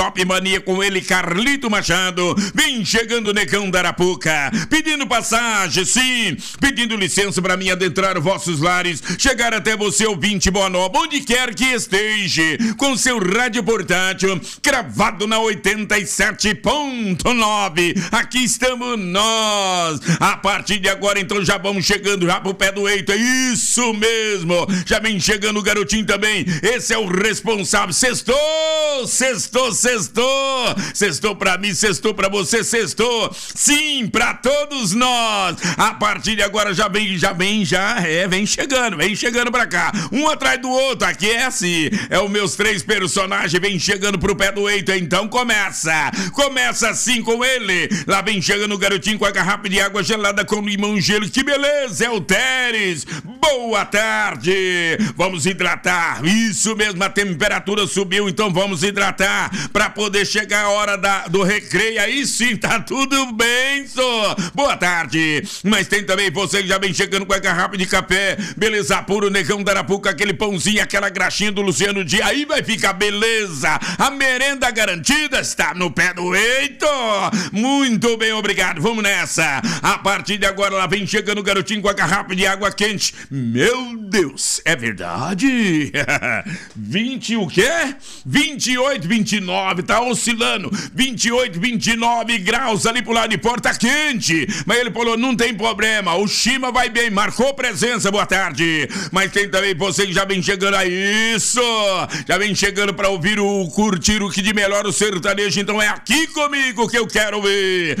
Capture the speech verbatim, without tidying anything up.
Top Mania com ele, Carlito Machado. Vem chegando, Negão da Arapuca, pedindo passagem, sim, pedindo licença para mim adentrar vossos lares, chegar até você, ouvinte boa nova, onde quer que esteja, com seu rádio portátil, cravado na oitenta e sete ponto nove. Aqui estamos nós. A partir de agora, então, já vamos chegando já pro pé do eito. É isso mesmo. Já vem chegando o garotinho também. Esse é o responsável. Sextou, sextou, sextou. Sextou pra mim, sextou pra você, sextou. Sim, pra todos nós. A partir de agora já vem, já vem, já é, vem chegando, vem chegando pra cá. Um atrás do outro. Aqui é assim. É os meus três personagens. Vem chegando pro pé do eito. Então começa. Começa assim com ele. Lá vem chegando o garotinho com a garrafa de água gelada com limão e gelo. Que beleza, é o Teres. Boa tarde. Vamos hidratar. Isso mesmo, a temperatura subiu, então vamos hidratar para poder chegar a hora da, do recreio. Aí sim, tá tudo bem, só. Boa tarde. Mas tem também você que já vem chegando com a garrafa de café. Beleza puro, Negão da Arapuca, aquele pãozinho, aquela graxinha do Luciano Dia. Aí vai ficar beleza. A merenda garantida está no pé do eito. Muito bem, obrigado. Vamos nessa. A partir de agora, lá vem chegando o garotinho com a garrafa de água quente. Meu Deus, é verdade? vinte o quê? vinte e oito, vinte e nove, tá oscilando. vinte e oito, vinte e nove graus ali pro lado de porta quente. Mas ele falou, não tem problema, o Shima vai bem, marcou presença, boa tarde. Mas tem também você que já vem chegando a isso. Já vem chegando pra ouvir o curtir o que de melhor o sertanejo. Então é aqui comigo que eu quero ver.